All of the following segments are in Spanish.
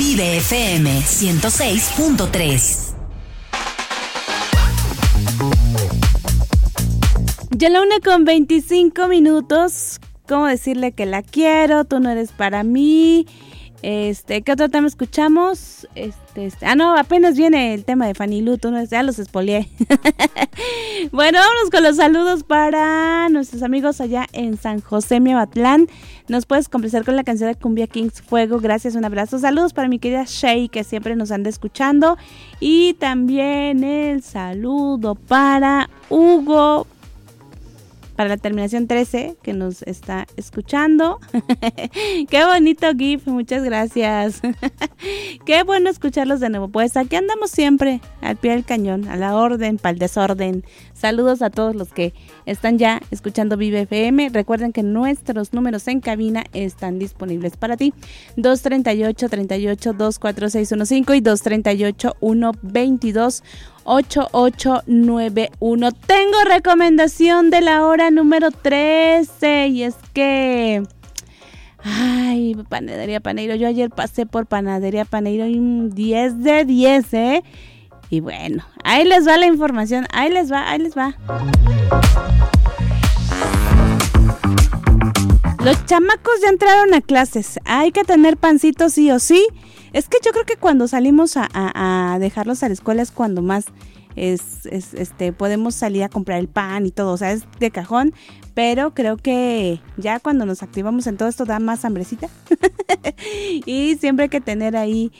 Vive FM 106.3. Ya la 1:25. ¿Cómo decirle que la quiero? Tú no eres para mí. ¿Qué otro tema escuchamos? No, apenas viene el tema de Fanny Lu, ya los espolié. Bueno, vámonos con los saludos para nuestros amigos allá en San José, Miahuatlán. Nos puedes complacer con la canción de Cumbia Kings Fuego. Gracias, un abrazo. Saludos para mi querida Shay, que siempre nos anda escuchando. Y también el saludo para Hugo, para la terminación 13, que nos está escuchando. Qué bonito GIF, muchas gracias. Qué bueno escucharlos de nuevo. Pues aquí andamos siempre, al pie del cañón, a la orden, para el desorden. Saludos a todos los que están ya escuchando Vive FM. Recuerden que nuestros números en cabina están disponibles para ti. 238-24615 y 238-122-8891. Tengo recomendación de la hora número 13 y es que... Ay, Panadería Paneiro. Yo ayer pasé por Panadería Paneiro y un 10 de 10, ¿eh? Y bueno, ahí les va la información. Ahí les va. Los chamacos ya entraron a clases. Hay que tener pancito sí o sí. Es que yo creo que cuando salimos a dejarlos a la escuela es cuando más podemos salir a comprar el pan y todo. O sea, es de cajón. Pero creo que ya cuando nos activamos en todo esto da más hambrecita. Y siempre hay que tener ahí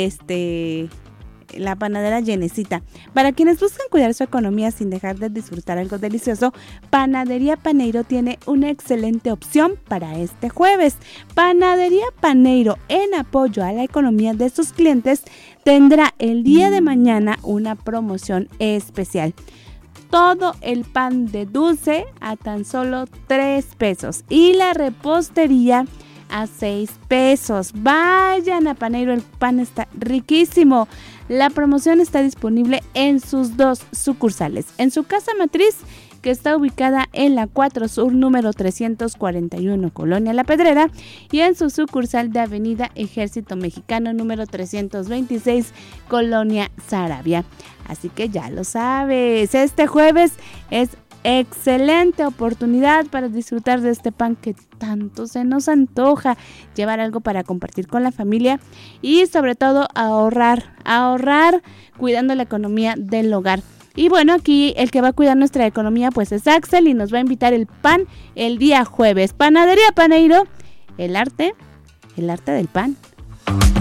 la panadera llenecita. Para quienes buscan cuidar su economía sin dejar de disfrutar algo delicioso, Panadería Paneiro tiene una excelente opción para este jueves. Panadería Paneiro, en apoyo a la economía de sus clientes, tendrá el día de mañana una promoción especial. Todo el pan de dulce a tan solo 3 pesos y la repostería a 6 pesos. Vayan a Paneiro, el pan está riquísimo. La promoción está disponible en sus 2 sucursales. En su casa matriz, que está ubicada en la 4 Sur, número 341, Colonia La Pedrera, y en su sucursal de Avenida Ejército Mexicano, número 326, Colonia Saravia. Así que ya lo sabes, este jueves es excelente oportunidad para disfrutar de este pan que tanto se nos antoja, llevar algo para compartir con la familia y sobre todo ahorrar cuidando la economía del hogar. Y bueno, aquí el que va a cuidar nuestra economía pues es Axel y nos va a invitar el pan el día jueves. Panadería Paneiro, el arte del pan.